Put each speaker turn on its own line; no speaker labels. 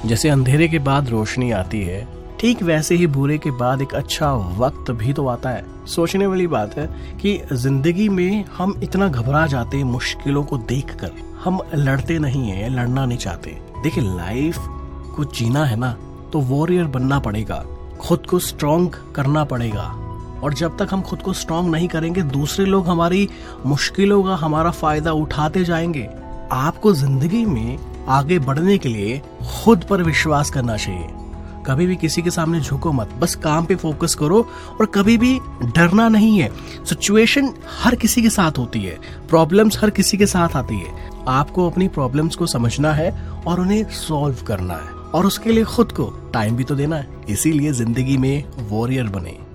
जैसे अंधेरे के बाद रोशनी आती है, ठीक वैसे ही बुरे के बाद एक अच्छा वक्त भी तो आता है। सोचने वाली बात है कि जिंदगी में हम इतना घबरा जाते मुश्किलों को देखकर, हम लड़ते नहीं है, लड़ना नहीं चाहते। देखिए, लाइफ को जीना है ना तो वॉरियर बनना पड़ेगा, खुद को स्ट्रॉन्ग करना पड़ेगा। और जब तक हम खुद को स्ट्रॉन्ग नहीं करेंगे, दूसरे लोग हमारी मुश्किलों का हमारा फायदा उठाते जाएंगे। आपको जिंदगी में आगे बढ़ने के लिए खुद पर विश्वास करना चाहिए। कभी भी किसी के सामने झुको मत, बस काम पे फोकस करो और कभी भी डरना नहीं है। सिचुएशन हर किसी के साथ होती है, प्रॉब्लम्स हर किसी के साथ आती है। आपको अपनी प्रॉब्लम्स को समझना है और उन्हें सॉल्व करना है, और उसके लिए खुद को टाइम भी तो देना है। इसीलिए जिंदगी में वॉरियर बने।